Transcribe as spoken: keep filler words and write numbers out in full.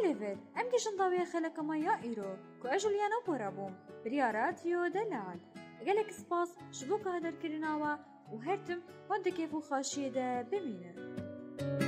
ليفل ام گشن داوی خلق ما یا ایرو کو اجلیانا پورابوم بریا رادیو دلال گلک سپاس شبو که هدر کرناوا و هرتم وانده کیفو خاشیه ده ببینه.